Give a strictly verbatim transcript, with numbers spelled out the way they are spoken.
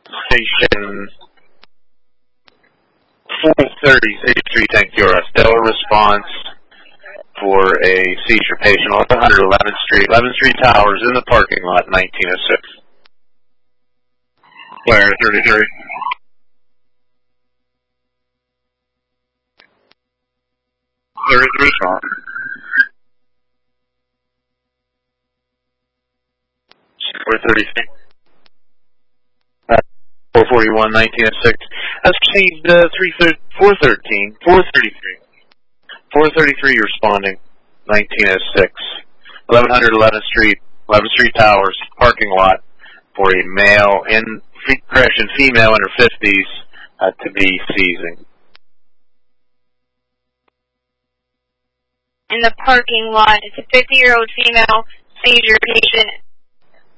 Station four thirty, eighty-three Tank Euro. Stellar response for a seizure patient on one hundred eleventh Street, eleventh Street Towers in the parking lot, nineteen oh six. Where, thirty-three? thirty-three. four thirty-three. four forty-one, nineteen oh six. Has received uh, four thirteen, four thirty-three. four thirty-three responding, nineteen oh six. eleven eleventh Street, eleventh Street Towers, parking lot for a male in, correction, female in her fifties uh, to be seizing. In the parking lot, it's a fifty-year-old female seizure patient